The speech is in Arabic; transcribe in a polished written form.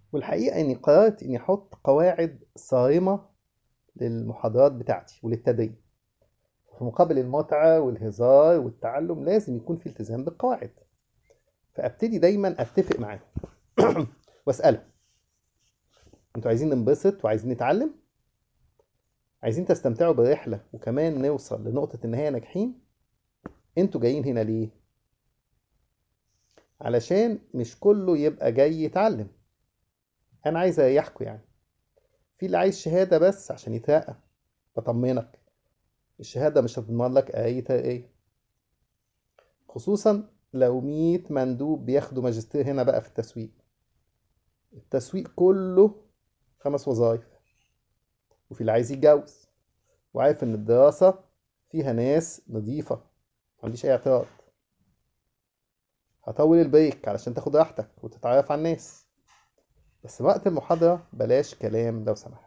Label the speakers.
Speaker 1: والحقيقة إني قررت إني أحط قواعد صارمة للمحاضرات بتاعتي وللتدريب. في مقابل المتعة والهزار والتعلم لازم يكون في التزام بالقواعد. فأبتدي دايما أتفق معاهم وأسألهم: أنتوا عايزين ننبسط وعايزين نتعلم؟ عايزين تستمتعوا بالرحلة وكمان نوصل لنقطة النهاية ناجحين؟ أنتوا جايين هنا ليه؟ علشان مش كله يبقى جاي يتعلم. أنا عايز أريحكوا يعني. في اللي عايز شهادة بس عشان يترقى. بطمنك، الشهادة مش هتضمن لك أي ترقية، خصوصا لو 100 مندوب بياخدوا ماجستير هنا بقى في التسويق. التسويق كله 5 وظايف. وفي اللي عايز يتجوز وعارف إن الدراسة فيها ناس نظيفة، ما عنديش أي اعتراض. هطول البريك علشان تاخد راحتك وتتعرف على الناس، بس وقت المحاضرة بلاش كلام لو سمحت.